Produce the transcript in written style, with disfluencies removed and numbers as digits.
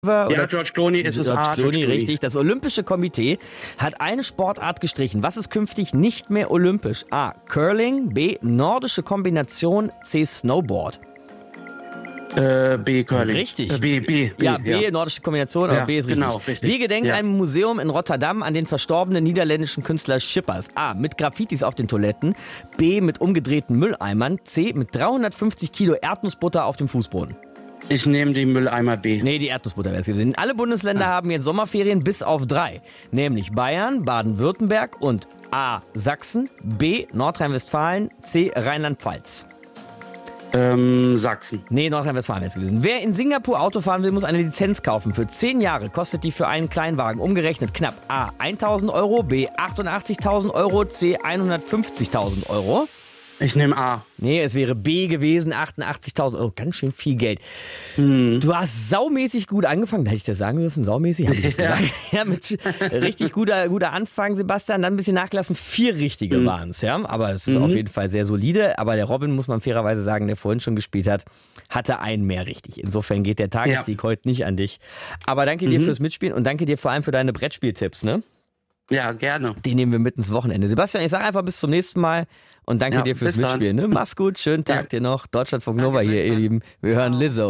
Ja, George Clooney ist es. George Clooney, richtig. Das Olympische Komitee hat eine Sportart gestrichen. Was ist künftig nicht mehr olympisch? A. Curling, B. Nordische Kombination, C. Snowboard. B, Curling. Richtig. B. Ja, B, nordische Kombination, aber Ja, B ist richtig. genau, richtig. Wie gedenkt ein Museum in Rotterdam an den verstorbenen niederländischen Künstler Schippers? A. Mit Graffitis auf den Toiletten. B. Mit umgedrehten Mülleimern. C. Mit 350 Kilo Erdnussbutter auf dem Fußboden. Ich nehme die Mülleimer B. Nee, die Erdnussbutter wäre es gewesen. Alle Bundesländer haben jetzt Sommerferien bis auf 3. Nämlich Bayern, Baden-Württemberg und A. Sachsen, B. Nordrhein-Westfalen, C. Rheinland-Pfalz. Sachsen. Nee, Nordrhein-Westfalen wäre es gewesen. Wer in Singapur Auto fahren will, muss eine Lizenz kaufen. Für 10 Jahre kostet die für einen Kleinwagen umgerechnet knapp A. 1.000 Euro, B. 88.000 Euro, C. 150.000 Euro. Ich nehme A. Nee, es wäre B gewesen, 88.000 Euro. Ganz schön viel Geld. Du hast saumäßig gut angefangen. Hätte ich das sagen dürfen? Saumäßig? Hab ich das gesagt? Ja, mit richtig guter Anfang, Sebastian. Dann ein bisschen nachgelassen. 4 richtige waren es, ja. Aber es ist auf jeden Fall sehr solide. Aber der Robin, muss man fairerweise sagen, der vorhin schon gespielt hat, hatte einen mehr richtig. Insofern geht der Tagessieg heute nicht an dich. Aber danke dir fürs Mitspielen und danke dir vor allem für deine Brettspieltipps, ne? Ja, gerne. Den nehmen wir mit ins Wochenende. Sebastian, ich sage einfach bis zum nächsten Mal und danke dir fürs Mitspielen. Ne? Mach's gut, schönen Tag dir noch. Deutschlandfunk Nova hier, ihr Lieben. Wir hören Lizzo.